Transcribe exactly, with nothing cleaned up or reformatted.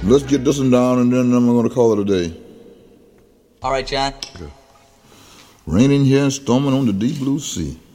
Let's get this one down, and then I'm going to call it a day. All right, John. Okay. Raining here and storming on the deep blue sea.